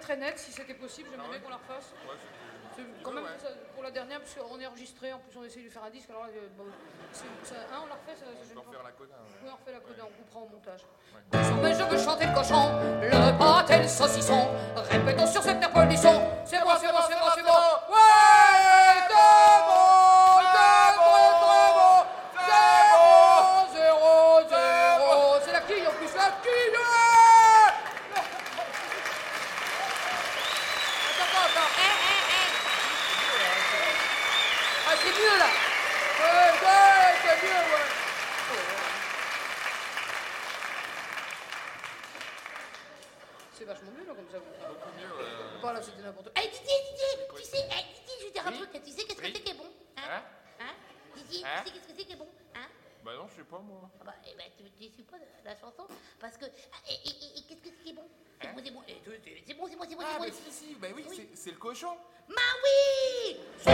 très nette, si c'était possible, j'aimerais bien qu'on la refasse. Ouais, Quand même, pour la dernière, parce qu'on est enregistré, en plus on essaie de faire un disque, alors bon, on la refait, ça on peut refaire la coda. Oui, on refait la coda, on coupera au montage. Mais je veux chanter le cochon, le pâté, le saucisson. Répétons sur cette terre polisson. C'est bon, c'est bon, c'est bon, c'est bon. Ouais, c'est bon, c'est bon, c'est bon. C'est bon, 0, 0. C'est la quille en plus, la quille. Attends. Ah, c'est mieux là. Ouais, c'est mieux, ouais. C'est vachement mieux là comme ça. Beaucoup mieux. Pas là, c'était n'importe quoi. Hey Didier, tu sais, Didier, je vais dire un truc, tu sais qu'est-ce que c'est qui est bon? Hein? Didier, tu sais qu'est-ce que c'est qui est bon? Hein? Bah non, je sais pas moi. Ah bah, tu suis pas la chanson, parce que... Et qu'est-ce que c'est qui est bon? C'est bon, c'est bon, c'est bon, c'est bon, c'est bon, Ah, c'est mais bon. si, bah oui, c'est le cochon. Ma oui!